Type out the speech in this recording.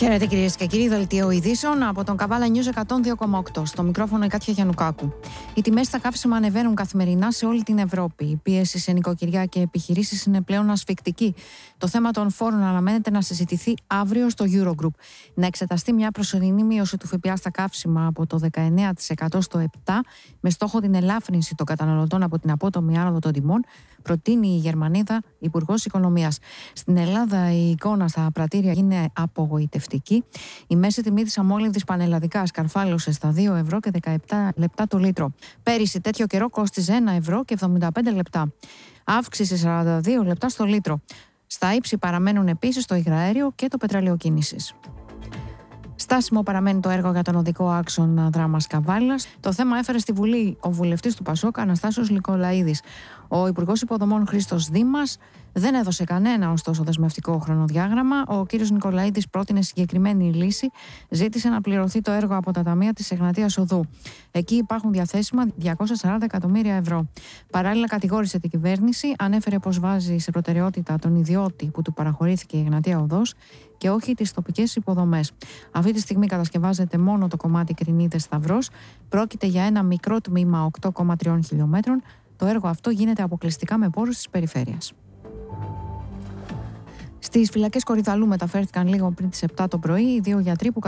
Χαίρετε κυρίες και κύριοι, δελτίο ειδήσεων από τον Καβάλα News 102,8. Στο μικρόφωνο η Κάτια Γιαννουκάκου. Οι τιμές στα καύσιμα ανεβαίνουν καθημερινά σε όλη την Ευρώπη. Η πίεση σε νοικοκυριά και επιχειρήσεις είναι πλέον ασφικτική. Το θέμα των φόρων αναμένεται να συζητηθεί αύριο στο Eurogroup. Να εξεταστεί μια προσωρινή μείωση του ΦΠΑ στα καύσιμα από το 19% στο 7%, με στόχο την ελάφρυνση των καταναλωτών από την απότομη άνοδο των τιμών, προτείνει η Γερμανίδα Υπουργός Οικονομίας. Στην Ελλάδα η εικόνα στα πρατήρια είναι απογοητευτική. Η μέση τιμή της αμόλυβδης πανελλαδικά σκαρφάλωσε στα 2 ευρώ και 17 λεπτά το λίτρο. Πέρυσι τέτοιο καιρό κόστιζε 1 ευρώ και 75 λεπτά. Αύξηση 42 λεπτά στο λίτρο. Στα ύψη παραμένουν επίσης το υγραέριο και το πετρέλαιο κίνησης. Στάσιμο παραμένει το έργο για τον οδικό άξονα Δράμας Καβάλας. Το θέμα έφερε στη Βουλή ο βουλευτής του Πασόκ Αναστάσιος Νικολαίδης. Ο Υπουργός Υποδομών Χρήστος Δήμας δεν έδωσε κανένα ωστόσο δεσμευτικό χρονοδιάγραμμα. Ο κ. Νικολαίδης πρότεινε συγκεκριμένη λύση. Ζήτησε να πληρωθεί το έργο από τα ταμεία της Εγνατίας Οδού. Εκεί υπάρχουν διαθέσιμα 240 εκατομμύρια ευρώ. Παράλληλα, κατηγόρησε την κυβέρνηση, ανέφερε πως βάζει σε προτεραιότητα τον ιδιώτη που του παραχωρήθηκε η Εγνατία Οδός και όχι τις τοπικές υποδομές. Αυτή τη στιγμή κατασκευάζεται μόνο το κομμάτι Κρινίδες-Σταυρός. Πρόκειται για ένα μικρό τμήμα 8,3 χιλιόμετρων. Το έργο αυτό γίνεται αποκλειστικά με πόρους της περιφέρειας. Στις φυλακές Κορυδαλού μεταφέρθηκαν λίγο πριν τις 7 το πρωί οι 2 γιατροί που